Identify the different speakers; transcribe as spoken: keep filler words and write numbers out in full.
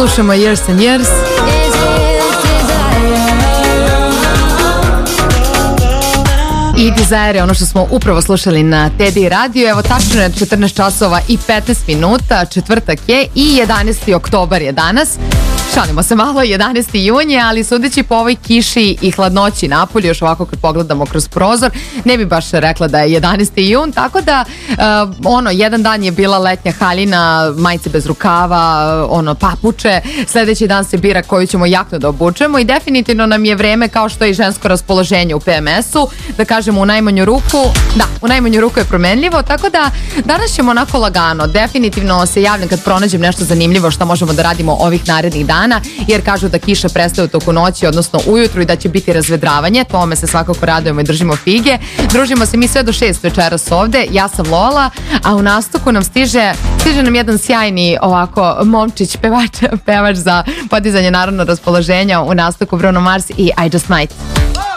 Speaker 1: Slušamo Years and Years. I Desire, ono što smo upravo slušali na Teddy radio. Evo tačno je četrnaest časova i petnaest minuta, četvrtak je i jedanaesti oktobar je danas. Šalimo se malo, jedanaesti jun je, ali sudeći po ovoj kiši i hladnoći napolju, još ovako kad pogledamo kroz prozor, ne bi baš rekla da je jedanaesti jun, tako da uh, ono, jedan dan je bila letnja haljina, majice bez rukava, ono, papuče, sledeći dan se bira koju ćemo jaknu da obučemo i definitivno nam je vreme, kao što je i žensko raspoloženje u P M S-u, da kažemo u najmanju ruku, da, u najmanju ruku je promenljivo, tako da danas ćemo onako lagano, definitivno se javljam kad pronađem nešto zanimljivo što možemo da radimo ovih narednih dana, jer kažu da kiša prestaje u toku noći, odnosno ujutru, i da će biti razvedravanje. Tome se svakako radujemo i držimo fige. Družimo se mi sve do šest večeras ovde. Ja sam Lola, a u nastupu nam stiže stiže nam jedan sjajni ovako momčić, pevač, pevač za podizanje narodnog raspoloženja u nastupu, Bruno Mars i I Just Might.